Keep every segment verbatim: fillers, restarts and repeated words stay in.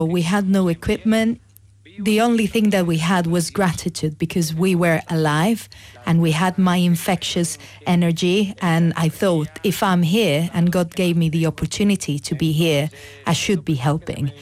We had no equipment. The only thing that we had was gratitude because we were alive and we had my infectious energy. And I thought, if I'm here and God gave me the opportunity to be here, I should be helping.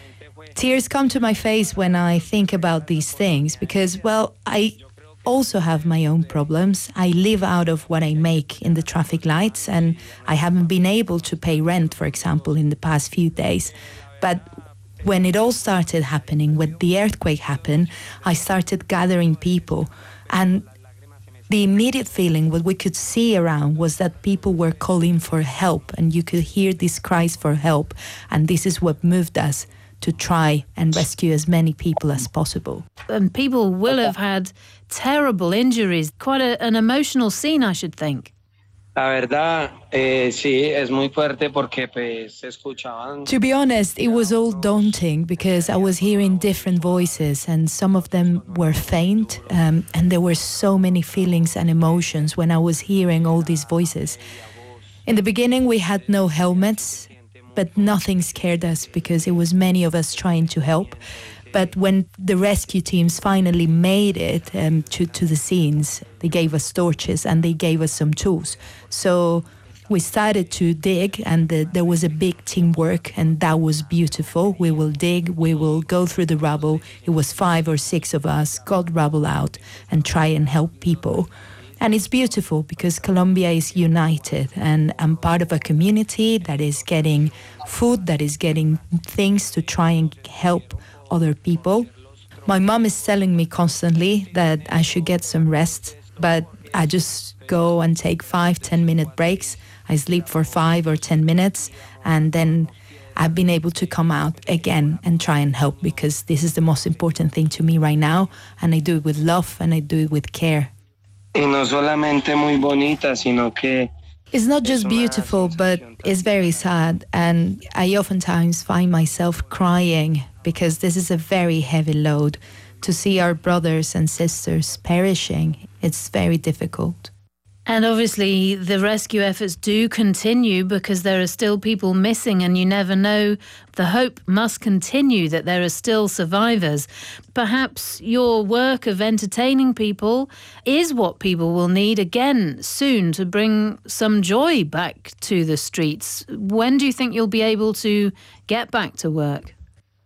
Tears come to my face when I think about these things because, well, I also have my own problems. I live out of what I make in the traffic lights, and I haven't been able to pay rent, for example, in the past few days. But when it all started happening, when the earthquake happened, I started gathering people. And the immediate feeling, what we could see around, was that people were calling for help, and you could hear these cries for help. And this is what moved us to try and rescue as many people as possible. And people will have had terrible injuries. Quite a, an emotional scene, I should think. La verdad, eh, sí, es muy fuerte porque pues se escuchaban. To be honest, it was all daunting because I was hearing different voices and some of them were faint, um, and there were so many feelings and emotions when I was hearing all these voices. In the beginning, we had no helmets, but nothing scared us because it was many of us trying to help. But when the rescue teams finally made it um, to, to the scenes, they gave us torches and they gave us some tools. So we started to dig, and the, there was a big teamwork, and that was beautiful. We will dig, we will go through the rubble. It was five or six of us, got rubble out and try and help people. And it's beautiful because Colombia is united, and I'm part of a community that is getting food, that is getting things to try and help other people. My mom is telling me constantly that I should get some rest, but I just go and take five, ten minute breaks. I sleep for five or ten minutes, and then I've been able to come out again and try and help because this is the most important thing to me right now, and I do it with love and I do it with care. Y no solamente muy bonita, sino que it's not just beautiful, but it's very sad, and I oftentimes find myself crying because this is a very heavy load. To see our brothers and sisters perishing, it's very difficult. And obviously the rescue efforts do continue because there are still people missing, and you never know. The hope must continue that there are still survivors. Perhaps your work of entertaining people is what people will need again soon to bring some joy back to the streets. When do you think you'll be able to get back to work?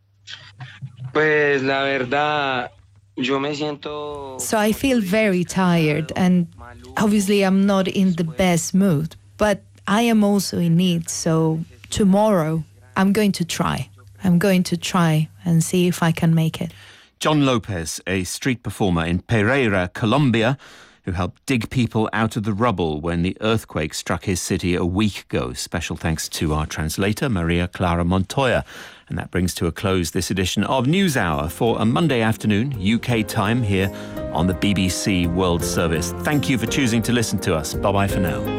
Pues la verdad, yo me siento. So I feel very tired, and obviously I'm not in the best mood, but I am also in need. So tomorrow I'm going to try. I'm going to try and see if I can make it. John Lopez, a street performer in Pereira, Colombia, who helped dig people out of the rubble when the earthquake struck his city a week ago. Special thanks to our translator, Maria Clara Montoya. And that brings to a close this edition of NewsHour for a Monday afternoon, U K time, here on the B B C World Service. Thank you for choosing to listen to us. Bye-bye for now.